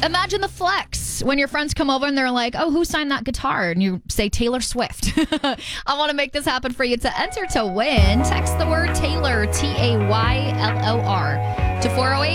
Imagine the flex when your friends come over and they're like, oh, who signed that guitar? And you say Taylor Swift. I want to make this happen for you. To enter to win, text the word Taylor, Taylor, to 408